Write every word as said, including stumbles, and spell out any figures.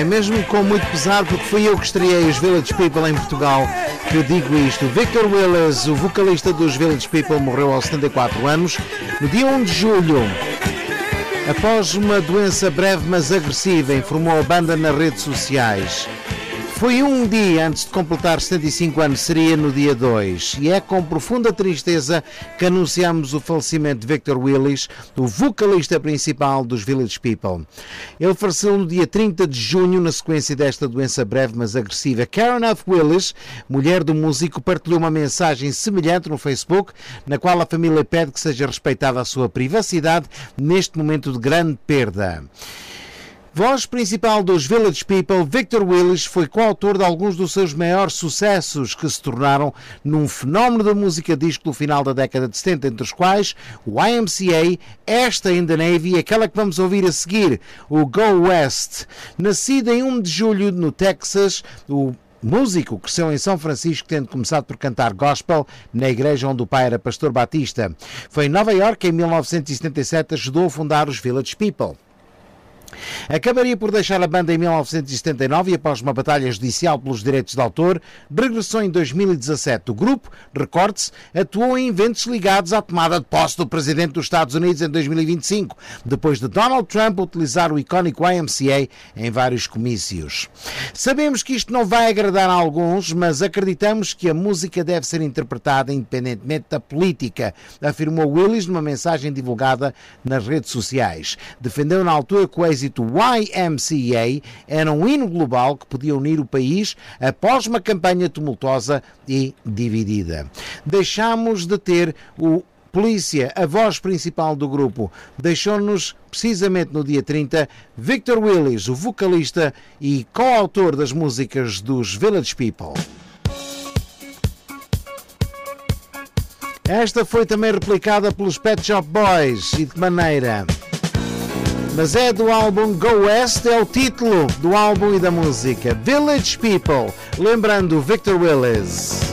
É mesmo com muito pesar, porque fui eu que estreiei os Village People em Portugal que digo isto. Victor Willis, o vocalista dos Village People, morreu aos setenta e quatro anos no dia um de julho. Após uma doença breve mas agressiva, informou a banda nas redes sociais. Foi um dia antes de completar setenta e cinco anos, seria no dia dois, e é com profunda tristeza que anunciamos o falecimento de Victor Willis, o vocalista principal dos Village People. Ele faleceu no dia trinta de junho, na sequência desta doença breve mas agressiva. Karen F. Willis, mulher do músico, partilhou uma mensagem semelhante no Facebook, na qual a família pede que seja respeitada a sua privacidade neste momento de grande perda. Voz principal dos Village People, Victor Willis foi coautor de alguns dos seus maiores sucessos, que se tornaram num fenómeno da música disco do final da década de setenta, entre os quais o Y M C A, esta In the Navy e aquela que vamos ouvir a seguir, o Go West. Nascido em um de julho no Texas, o músico cresceu em São Francisco, tendo começado por cantar gospel na igreja onde o pai era pastor batista. Foi em Nova Iorque, em mil novecentos e setenta e sete, ajudou a fundar os Village People. Acabaria por deixar a banda em mil novecentos e setenta e nove e, após uma batalha judicial pelos direitos de autor, regressou em dois mil e dezassete. O grupo, recorde-se, atuou em eventos ligados à tomada de posse do presidente dos Estados Unidos em dois mil e vinte e cinco, depois de Donald Trump utilizar o icónico Y M C A em vários comícios. Sabemos que isto não vai agradar a alguns, mas acreditamos que a música deve ser interpretada independentemente da política, afirmou Willis numa mensagem divulgada nas redes sociais. Defendeu na altura que o êxito Y M C A era um hino global que podia unir o país após uma campanha tumultuosa e dividida. Deixámos de ter o Polícia, a voz principal do grupo. Deixou-nos precisamente no dia trinta Victor Willis, o vocalista e coautor das músicas dos Village People. Esta foi também replicada pelos Pet Shop Boys. E de que maneira? Mas é do álbum Go West, é o título do álbum e da música. Village People, lembrando Victor Willis.